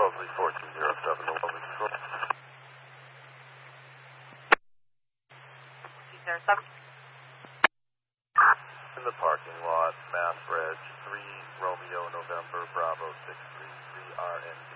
Wellesley 4207 to Wellesley Control. 207. In the parking lot, Mass Reg 3 Romeo November Bravo 633 RND.